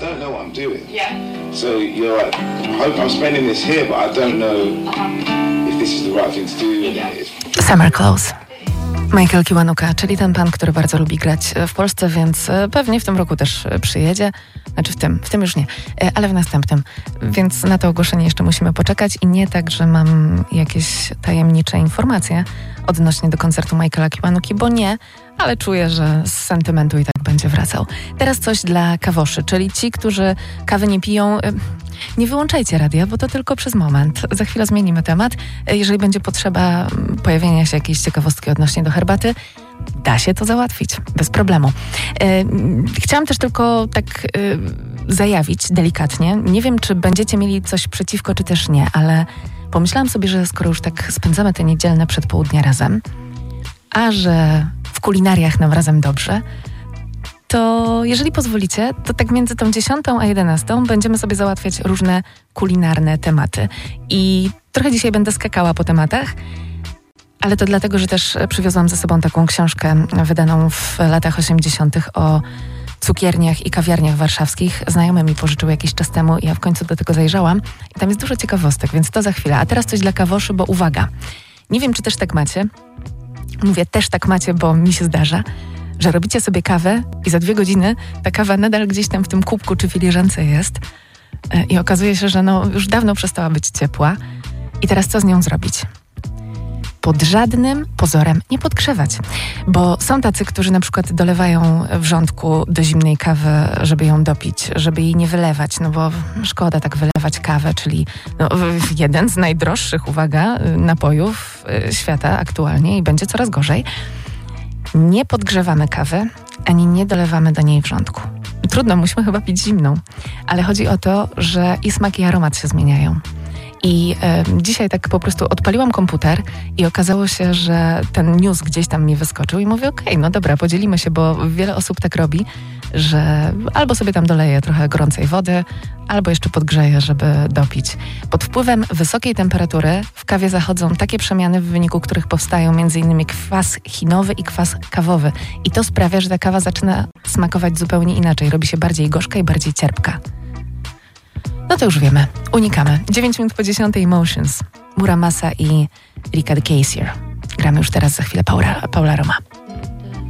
don't know what I'm doing. Yeah. So you're like, I hope I'm spending this here, but I don't know if this is the right thing to do. Summer Clothes. Michael Kiwanuka, czyli ten pan, który bardzo lubi grać w Polsce, więc pewnie w tym roku też przyjedzie. Znaczy w tym już nie, ale w następnym. Więc na to ogłoszenie jeszcze musimy poczekać i nie tak, że mam jakieś tajemnicze informacje odnośnie do koncertu Michaela Kiwanuki, bo nie, ale czuję, że z sentymentu i tak będzie wracał. Teraz coś dla kawoszy, czyli ci, którzy kawy nie piją, nie wyłączajcie radia, bo to tylko przez moment. Za chwilę zmienimy temat. Jeżeli będzie potrzeba pojawienia się jakiejś ciekawostki odnośnie do herbaty, da się to załatwić, bez problemu. Chciałam też tylko tak zajawić delikatnie. Nie wiem, czy będziecie mieli coś przeciwko, czy też nie, ale pomyślałam sobie, że skoro już tak spędzamy te niedzielne przedpołudnia razem, a że w kulinariach nam razem dobrze, to jeżeli pozwolicie, to tak między tą 10 a 11 będziemy sobie załatwiać różne kulinarne tematy. I trochę dzisiaj będę skakała po tematach, ale to dlatego, że też przywiozłam ze sobą taką książkę wydaną w latach 80. o cukierniach i kawiarniach warszawskich. Znajomy mi pożyczył jakiś czas temu i ja w końcu do tego zajrzałam. I tam jest dużo ciekawostek, więc to za chwilę. A teraz coś dla kawoszy, bo uwaga, nie wiem, czy też tak macie. Mówię też tak macie, bo mi się zdarza, że robicie sobie kawę i za 2 godziny ta kawa nadal gdzieś tam w tym kubku czy filiżance jest i okazuje się, że już dawno przestała być ciepła. I teraz co z nią zrobić? Pod żadnym pozorem nie podgrzewać, bo są tacy, którzy na przykład dolewają wrzątku do zimnej kawy, żeby ją dopić, żeby jej nie wylewać, no bo szkoda tak wylewać kawę, czyli jeden z najdroższych, uwaga, napojów świata aktualnie i będzie coraz gorzej. Nie podgrzewamy kawy, ani nie dolewamy do niej wrzątku. Trudno, musimy chyba pić zimną, ale chodzi o to, że i smak, i aromat się zmieniają. I dzisiaj tak po prostu odpaliłam komputer i okazało się, że ten news gdzieś tam mi wyskoczył i mówię, okej, no dobra, podzielimy się, bo wiele osób tak robi, że albo sobie tam doleje trochę gorącej wody, albo jeszcze podgrzeje, żeby dopić. Pod wpływem wysokiej temperatury w kawie zachodzą takie przemiany, w wyniku których powstają m.in. kwas chinowy i kwas kawowy. I to sprawia, że ta kawa zaczyna smakować zupełnie inaczej. Robi się bardziej gorzka i bardziej cierpka. No to już wiemy. Unikamy. 9 minut po 10 Emotions. Muramasa i Rika de Casier. Gramy już teraz za chwilę Paula Roma.